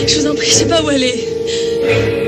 Je vous en prie, je sais pas où aller.